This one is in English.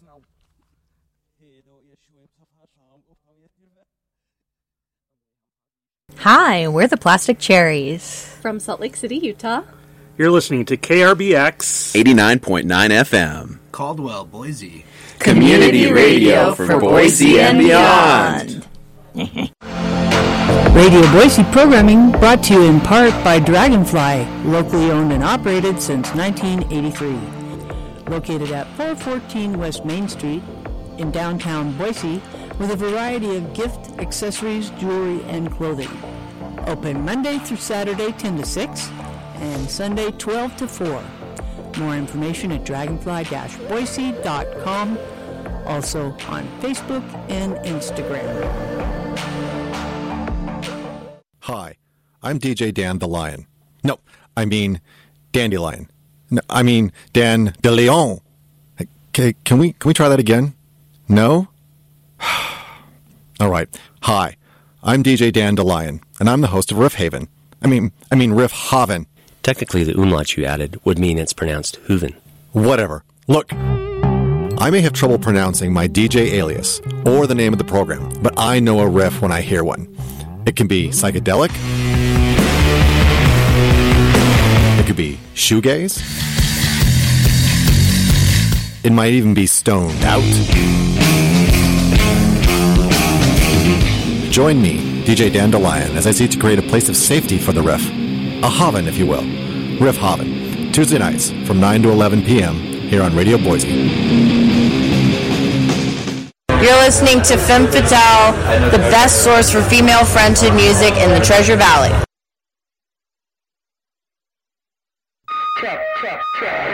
Hi, we're the Plastic Cherries. From Salt Lake City, Utah. You're listening to KRBX 89.9 FM. Caldwell, Boise. Community radio for Boise and beyond. Radio Boise programming brought to you in part by Dragonfly, locally owned and operated since 1983. Located at 414 West Main Street in downtown Boise with a variety of gift, accessories, jewelry, and clothing. Open Monday through Saturday 10 to 6 and Sunday 12 to 4. More information at dragonfly-boise.com. Also on Facebook and Instagram. Hi, I'm DJ Dan the Lion. No, I mean Dandelion. No, I mean Dan de Leon. Okay, can we try that again? No? All right. Hi, I'm DJ Dan DeLion, and I'm the host of Riff Haven. I mean Riff Haven. Technically, the umlaut you added would mean it's pronounced Hooven. Whatever. Look, I may have trouble pronouncing my DJ alias or the name of the program, but I know a riff when I hear one. It can be psychedelic. It could be shoegaze. It might even be stoned out. Join me, DJ Dandelion, as I seek to create a place of safety for the riff. A haven, if you will. Riff Haven. Tuesday nights from 9 to 11 p.m. here on Radio Boise. You're listening to Femme Fatale, the best source for female-fronted music in the Treasure Valley.